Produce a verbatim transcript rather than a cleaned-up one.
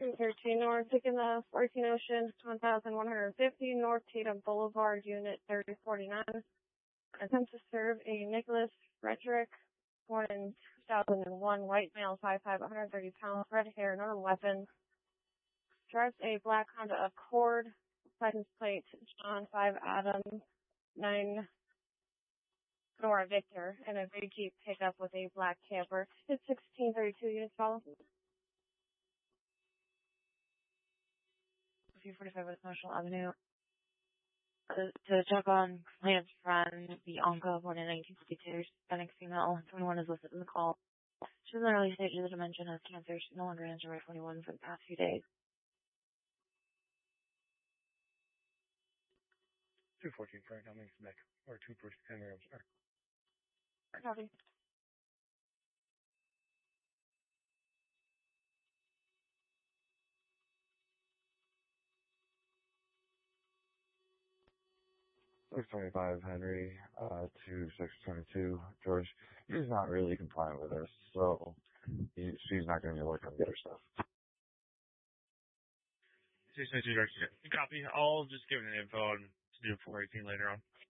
two thirteen North, taking the fourteen Ocean, one thousand one hundred fifty North Tatum Boulevard, Unit thirty forty-nine. Attempt to serve a Nicholas Frederick, born in two thousand one, white male, five five, one hundred thirty pounds, red hair, no weapon. Drives a black Honda Accord, license plate John five Adam nine Nora Victor, and a gray Jeep pickup with a black camper. It's sixteen thirty-two units follow. two forty-five West Marshall Avenue. To, to check on complaints from the Onco, born in nineteen fifty-two, Hispanic female, twenty-one is listed in the call. She's in the early stages of dementia, has cancer. She's no longer answered by twenty-one for the past few days. two fourteen Frank, I'm making Nick. Or two fourteen Henry, I'm sorry. Copy. six twenty-five Henry, uh, to six twenty-two George. He's not really compliant with us, so he, she's not going to be able to come get her stuff. six twenty-two George, copy. I'll just give an info and do four eighteen later on.